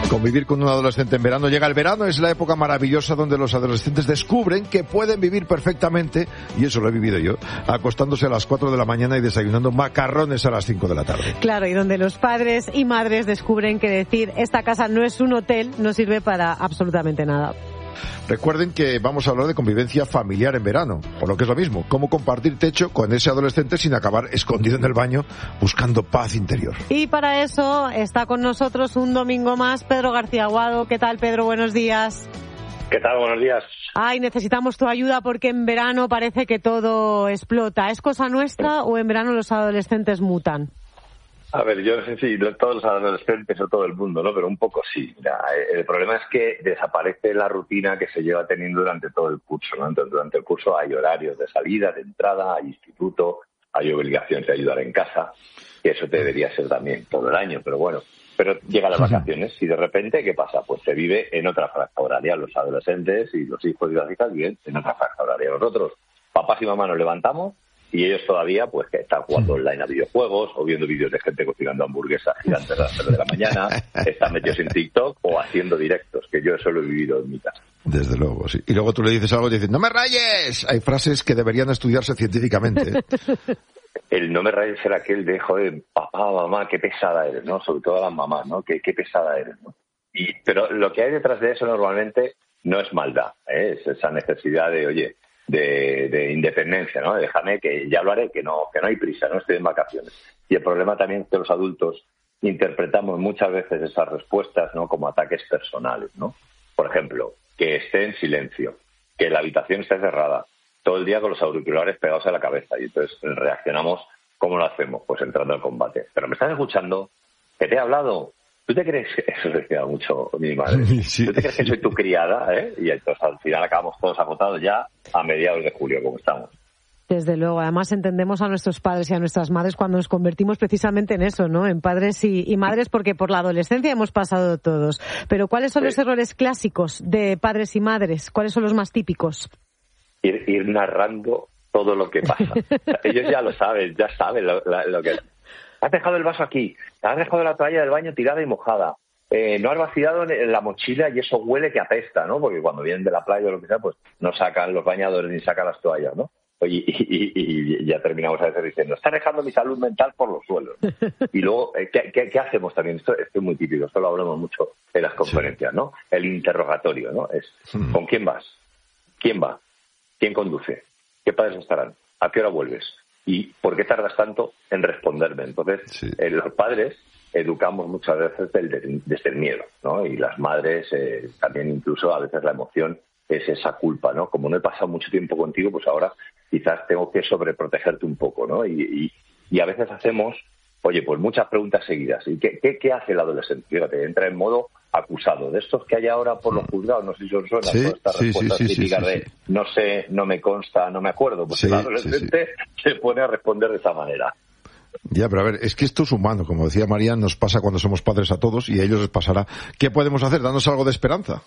Convivir con un adolescente en verano. Llega el verano, es la época maravillosa donde los adolescentes descubren que pueden vivir perfectamente, y eso lo he vivido yo, acostándose a las 4 de la mañana y desayunando macarrones a las 5 de la tarde. Claro, y donde los padres y madres descubren que decir esta casa no es un hotel no sirve para absolutamente nada. Recuerden que vamos a hablar de convivencia familiar en verano, por lo que es lo mismo, cómo compartir techo con ese adolescente sin acabar escondido en el baño buscando paz interior. Y para eso está con nosotros un domingo más Pedro García Aguado. ¿Qué tal, Pedro? Buenos días. ¿Qué tal? Buenos días. Ay, necesitamos tu ayuda porque en verano parece que todo explota. ¿Es cosa nuestra o en verano los adolescentes mutan? A ver, yo no sé si todos los adolescentes o todo el mundo, ¿no? Pero un poco sí. Mira, el problema es que desaparece la rutina que se lleva teniendo durante todo el curso, ¿no? Entonces, durante el curso hay horarios de salida, de entrada, hay instituto, hay obligaciones de ayudar en casa, que eso debería ser también todo el año, pero bueno. Pero llegan las vacaciones y de repente, ¿qué pasa? Pues se vive en otra franja horaria. Los adolescentes y los hijos y las hijas viven en otra franja horaria. Nosotros, papás y mamás, nos levantamos y ellos todavía, pues, que están jugando online a videojuegos o viendo vídeos de gente cocinando hamburguesas gigantes a las 3 de la mañana, están metidos en TikTok o haciendo directos, que yo eso lo he vivido en mi casa. Desde luego, sí. Y luego tú le dices algo y te dicen, ¡no me rayes! Hay frases que deberían estudiarse científicamente. El no me rayes era aquel de, joder, papá, mamá, qué pesada eres, ¿no? Sobre todo a las mamás, ¿no? Qué pesada eres, ¿no? Pero lo que hay detrás de eso normalmente no es maldad, ¿eh? Es esa necesidad de, oye, de independencia, ¿no? Déjame que ya lo haré, que no hay prisa, no estoy en vacaciones. Y el problema también es que los adultos interpretamos muchas veces esas respuestas, ¿no? Como ataques personales, ¿no? Por ejemplo, que esté en silencio, que la habitación esté cerrada, todo el día con los auriculares pegados a la cabeza, y entonces reaccionamos. ¿Cómo lo hacemos? Pues entrando al combate. ¿Pero me estás escuchando? ¿Que te he hablado? ¿Tú te crees? Eso decía mucho mi madre. Sí. ¿Tú te crees que soy tu criada? Y entonces al final acabamos todos agotados ya a mediados de julio, como estamos. Desde luego, además entendemos a nuestros padres y a nuestras madres cuando nos convertimos precisamente en eso, ¿no? En padres y madres, porque por la adolescencia hemos pasado todos. Pero ¿cuáles son los errores clásicos de padres y madres? ¿Cuáles son los más típicos? Ir narrando todo lo que pasa. Ellos ya lo saben, ya saben lo que... Has dejado el vaso aquí, has dejado la toalla del baño tirada y mojada, no has vaciado en la mochila y eso huele que apesta, ¿no? Porque cuando vienen de la playa o lo que sea, pues no sacan los bañadores ni sacan las toallas, ¿no? Oye, y ya terminamos a veces diciendo, está dejando mi salud mental por los suelos. Y luego, ¿qué hacemos también? Esto es muy típico, esto lo hablamos mucho en las conferencias, ¿no? El interrogatorio, ¿no? Es, ¿con quién vas? ¿Quién va? ¿Quién conduce? ¿Qué padres estarán? ¿A qué hora vuelves? ¿Y por qué tardas tanto en responderme? Entonces, los padres educamos muchas veces desde el miedo, ¿no? Y las madres también, incluso a veces la emoción es esa culpa, ¿no? Como no he pasado mucho tiempo contigo, pues ahora quizás tengo que sobreprotegerte un poco, ¿no? Y a veces hacemos, oye, pues muchas preguntas seguidas. ¿Y qué hace el adolescente? Fíjate, entra en modo acusado. De estos que hay ahora por los juzgados, no sé si son todas estas respuestas típicas de no sé, no me consta, no me acuerdo. Pues el adolescente se pone a responder de esa manera. Ya, pero a ver, es que esto es humano. Como decía María, nos pasa cuando somos padres a todos y a ellos les pasará. ¿Qué podemos hacer? Danos algo de esperanza.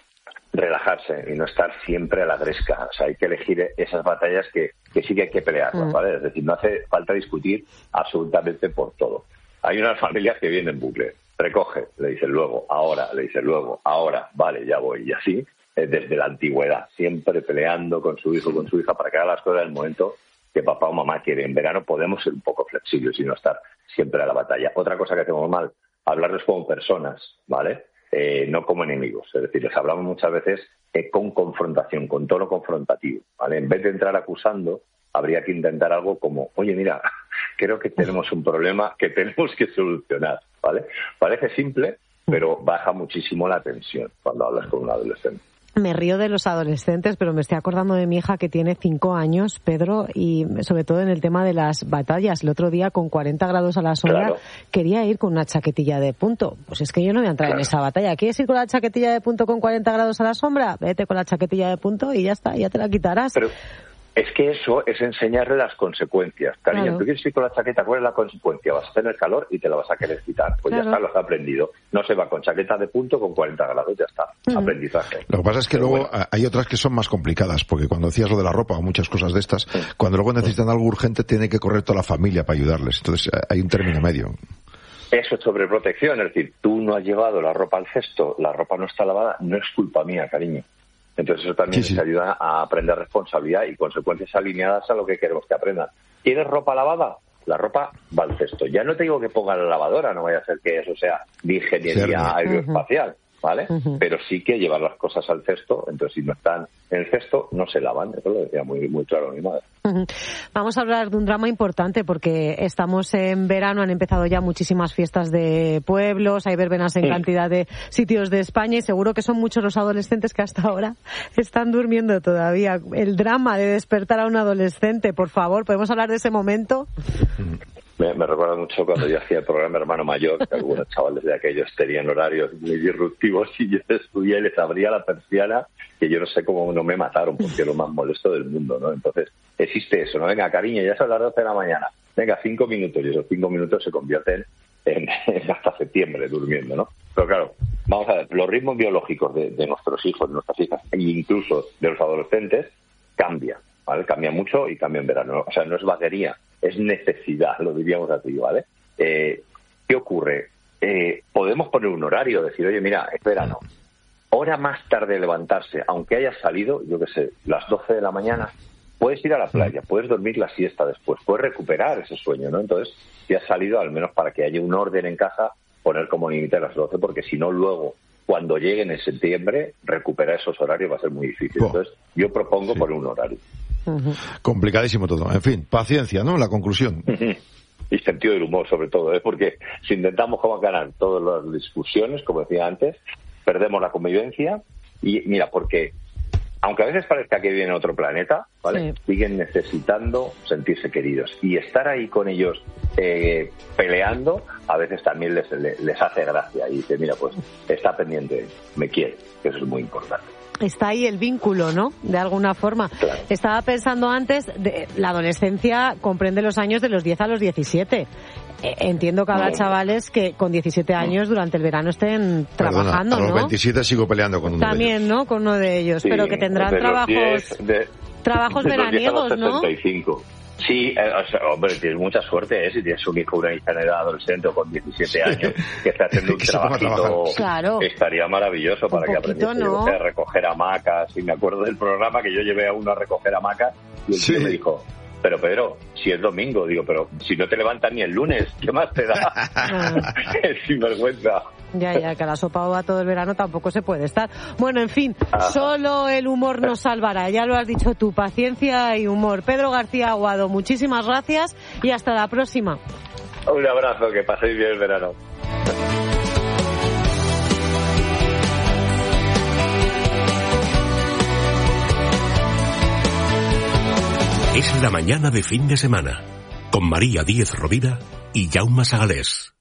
Relajarse y no estar siempre a la gresca. O sea, hay que elegir esas batallas que sí que hay que pelearlas, ¿vale? Es decir, no hace falta discutir absolutamente por todo. Hay unas familias que vienen en bucle. Recoge, le dicen luego, ahora, le dicen luego, ahora, vale, ya voy. Y así, desde la antigüedad, siempre peleando con su hijo, con su hija, para que haga las cosas en el momento que papá o mamá quiere. En verano podemos ser un poco flexibles y no estar siempre a la batalla. Otra cosa que hacemos mal, hablarles como personas, ¿vale? No como enemigos. Es decir, les hablamos muchas veces con confrontación, con tono confrontativo, ¿vale? En vez de entrar acusando, habría que intentar algo como, oye, mira, creo que tenemos un problema que tenemos que solucionar, ¿vale? Parece simple, pero baja muchísimo la tensión cuando hablas con un adolescente. Me río de los adolescentes, pero me estoy acordando de mi hija que tiene 5 años, Pedro, y sobre todo en el tema de las batallas. El otro día, con 40 grados a la sombra, quería ir con una chaquetilla de punto. Pues es que yo no voy a entrar en esa batalla. ¿Quieres ir con la chaquetilla de punto con 40 grados a la sombra? Vete con la chaquetilla de punto y ya está, ya te la quitarás. Pero es que eso es enseñarle las consecuencias. Cariño, tú quieres ir con la chaqueta, ¿cuál es la consecuencia? Vas a tener calor y te la vas a querer quitar. Pues ya está, lo has aprendido. No se va con chaqueta de punto con 40 grados, ya está. Aprendizaje. Lo que pasa es que luego hay otras que son más complicadas, porque cuando decías lo de la ropa o muchas cosas de estas, cuando luego necesitan algo urgente, tiene que correr toda la familia para ayudarles. Entonces hay un término medio. Eso es sobreprotección, es decir, tú no has llevado la ropa al cesto, la ropa no está lavada, no es culpa mía, cariño. Entonces eso también les ayuda a aprender responsabilidad y consecuencias alineadas a lo que queremos que aprendan. ¿Quieres ropa lavada? La ropa va al cesto. Ya no te digo que pongan la lavadora, no vaya a ser que eso sea de ingeniería aeroespacial, ¿vale? Pero sí que llevar las cosas al cesto, entonces si no están en el cesto, no se lavan. Eso lo decía muy, muy claro mi madre. Vamos a hablar de un drama importante porque estamos en verano, han empezado ya muchísimas fiestas de pueblos, hay verbenas en cantidad de sitios de España y seguro que son muchos los adolescentes que hasta ahora están durmiendo todavía. El drama de despertar a un adolescente, por favor, ¿podemos hablar de ese momento? Me recuerda mucho cuando yo hacía el programa Hermano Mayor, que algunos chavales de aquellos tenían horarios muy disruptivos y yo estudié y les abría la persiana, que yo no sé cómo no me mataron, porque es lo más molesto del mundo, ¿no? Entonces, existe eso, ¿no? Venga, cariño, ya son las 12 de la mañana. Venga, 5 minutos, y esos 5 minutos se convierten en hasta septiembre durmiendo, ¿no? Pero claro, vamos a ver, los ritmos biológicos de nuestros hijos, de nuestras hijas, e incluso de los adolescentes, cambian, ¿vale? Cambia mucho y cambia en verano. O sea, no es vaguería, es necesidad, lo diríamos así, ¿vale? ¿Qué ocurre? Podemos poner un horario, decir, oye, mira, es verano, hora más tarde de levantarse, aunque hayas salido, yo qué sé, las 12 de la mañana, puedes ir a la playa, puedes dormir la siesta después, puedes recuperar ese sueño, ¿no? Entonces, si has salido, al menos para que haya un orden en casa, poner como límite las 12, porque si no, luego, cuando lleguen en septiembre, recuperar esos horarios va a ser muy difícil. Entonces, yo propongo poner un horario. Complicadísimo todo. En fin, paciencia, ¿no? La conclusión. Y sentido del humor, sobre todo, ¿eh? Porque si intentamos como ganar todas las discusiones, como decía antes, perdemos la convivencia. Y mira, porque aunque a veces parezca que viven en otro planeta, ¿vale? Sí. Siguen necesitando sentirse queridos. Y estar ahí con ellos peleando, a veces también les hace gracia. Y dice, mira, pues está pendiente, me quiere, que eso es muy importante. Está ahí el vínculo, ¿no? De alguna forma. Claro. Estaba pensando antes, la adolescencia comprende los años de los 10 a los 17. Entiendo que habrá chavales que con 17 años durante el verano estén trabajando, ¿no? A los 27 sigo peleando con uno también, de ellos. ¿No? Con uno de ellos. Sí, pero que tendrán trabajos veraniegos, ¿no? Sí, o sea, hombre, tienes mucha suerte, si tienes un hijo o una hija en edad adolescente o con 17 años que está haciendo un trabajito, claro. Estaría maravilloso para que aprendiese, ¿no? A recoger hamacas. Y me acuerdo del programa que yo llevé a uno a recoger hamacas y el tío me dijo, pero Pedro, si es domingo, digo, pero si no te levantas ni el lunes, ¿qué más te da? Es sinvergüenza. Ya, que a la sopa ova todo el verano tampoco se puede estar. Bueno, en fin, solo el humor nos salvará. Ya lo has dicho tú, paciencia y humor. Pedro García Aguado, muchísimas gracias y hasta la próxima. Un abrazo, que paséis bien el verano. Es la mañana de fin de semana, con María Díez Rovira y Jaume Sagalés.